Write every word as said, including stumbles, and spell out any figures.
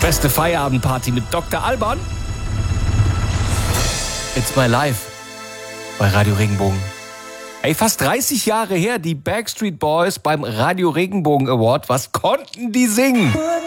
Beste Feierabendparty mit Doktor Alban. It's my life bei Radio Regenbogen. Ey, fast dreißig Jahre her, die Backstreet Boys beim Radio Regenbogen Award. Was konnten die singen?